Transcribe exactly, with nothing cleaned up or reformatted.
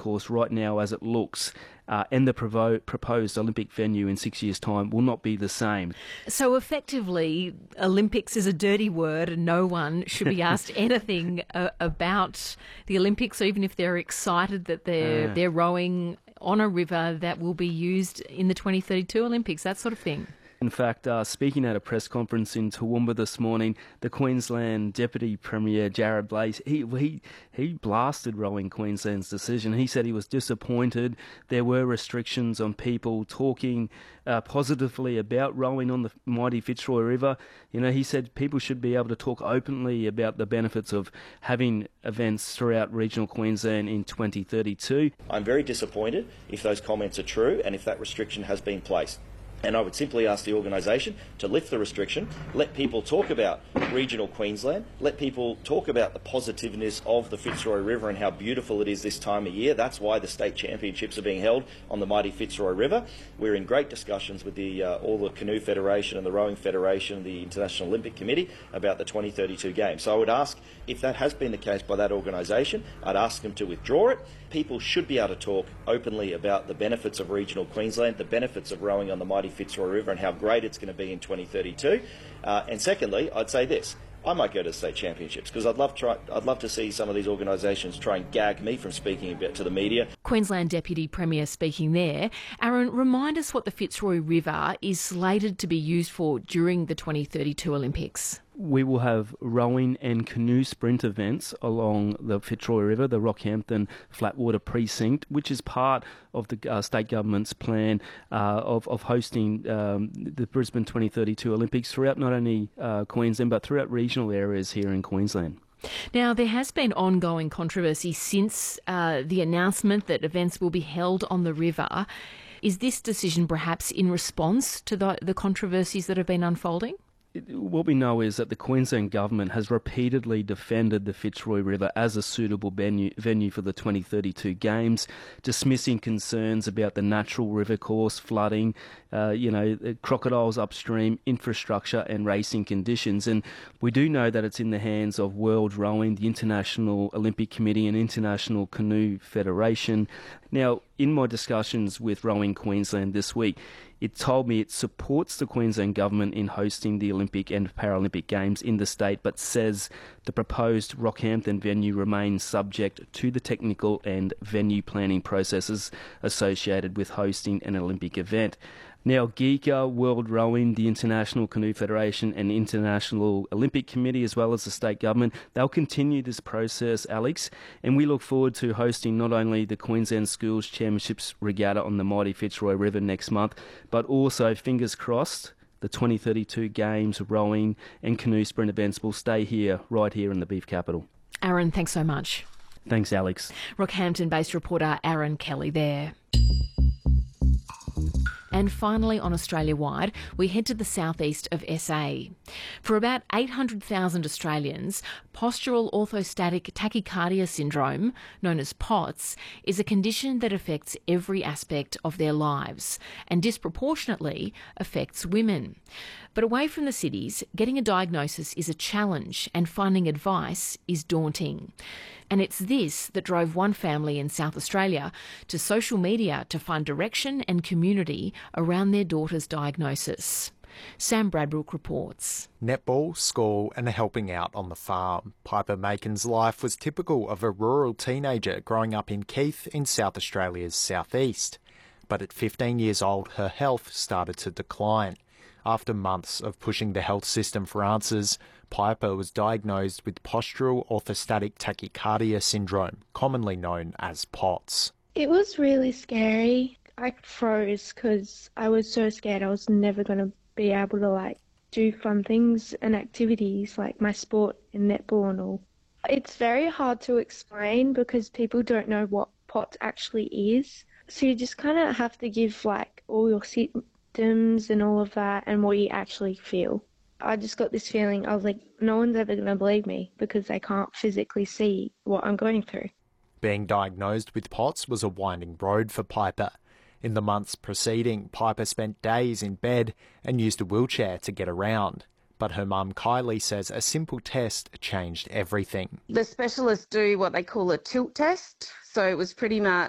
course right now as it looks uh, and the provo- proposed Olympic venue in six years' time will not be the same. So effectively, Olympics is a dirty word and no one should be asked anything uh, about the Olympics, even if they're excited that they're, uh. they're rowing on a river that will be used in the twenty thirty-two Olympics, that sort of thing. In fact, uh, speaking at a press conference in Toowoomba this morning, the Queensland Deputy Premier Jared Blais, he, he he blasted Rowing Queensland's decision. He said he was disappointed. There were restrictions on people talking uh, positively about rowing on the mighty Fitzroy River. You know, he said people should be able to talk openly about the benefits of having events throughout regional Queensland in twenty thirty-two. I'm very disappointed if those comments are true and if that restriction has been placed. And I would simply ask the organisation to lift the restriction, let people talk about regional Queensland, let people talk about the positiveness of the Fitzroy River and how beautiful it is this time of year. That's why the state championships are being held on the mighty Fitzroy River. We're in great discussions with the uh, all the Canoe Federation and the Rowing Federation and the International Olympic Committee about the twenty thirty-two Games. So I would ask, if that has been the case by that organisation, I'd ask them to withdraw it. People should be able to talk openly about the benefits of regional Queensland, the benefits of rowing on the mighty Fitzroy River and how great it's going to be in twenty thirty-two. Uh, and secondly, I'd say this. I might go to the state championships because I'd love, try, I'd love to see some of these organisations try and gag me from speaking a bit to the media. Queensland Deputy Premier speaking there. Aaron, remind us what the Fitzroy River is slated to be used for during the twenty thirty-two Olympics. We will have rowing and canoe sprint events along the Fitzroy River, the Rockhampton Flatwater Precinct, which is part of the uh, state government's plan uh, of, of hosting um, the Brisbane twenty thirty-two Olympics throughout not only uh, Queensland but throughout regional areas here in Queensland. Now, there has been ongoing controversy since uh, the announcement that events will be held on the river. Is this decision perhaps in response to the, the controversies that have been unfolding? What we know is that the Queensland Government has repeatedly defended the Fitzroy River as a suitable venue, venue for the twenty thirty-two Games, dismissing concerns about the natural river course, flooding, uh, you know, crocodiles upstream, infrastructure and racing conditions. And we do know that it's in the hands of World Rowing, the International Olympic Committee and International Canoe Federation. Now, in my discussions with Rowing Queensland this week, it told me it supports the Queensland Government in hosting the Olympic and Paralympic Games in the state, but says the proposed Rockhampton venue remains subject to the technical and venue planning processes associated with hosting an Olympic event. Now, GICA, World Rowing, the International Canoe Federation and International Olympic Committee, as well as the state government, they'll continue this process, Alex, and we look forward to hosting not only the Queensland Schools Championships Regatta on the mighty Fitzroy River next month, but also, fingers crossed, the twenty thirty-two Games, rowing and canoe sprint events will stay here, right here in the beef capital. Aaron, thanks so much. Thanks, Alex. Rockhampton-based reporter Aaron Kelly there. And finally, on Australia-wide, we head to the southeast of S A. For about eight hundred thousand Australians, postural orthostatic tachycardia syndrome, known as POTS, is a condition that affects every aspect of their lives and disproportionately affects women. But away from the cities, getting a diagnosis is a challenge and finding advice is daunting. And it's this that drove one family in South Australia to social media to find direction and community around their daughter's diagnosis. Sam Bradbrook reports. Netball, school and helping out on the farm. Piper Macon's life was typical of a rural teenager growing up in Keith in South Australia's southeast. But at fifteen years old, her health started to decline. After months of pushing the health system for answers, Piper was diagnosed with postural orthostatic tachycardia syndrome, commonly known as POTS. It was really scary. I froze because I was so scared I was never going to be able to like do fun things and activities like my sport and netball and all. It's very hard to explain because people don't know what POTS actually is. So you just kind of have to give like all your symptoms and all of that and what you actually feel. I just got this feeling, I was like, no one's ever going to believe me because they can't physically see what I'm going through. Being diagnosed with POTS was a winding road for Piper. In the months preceding, Piper spent days in bed and used a wheelchair to get around. But her mum Kylie says a simple test changed everything. The specialists do what they call a tilt test. So it was pretty much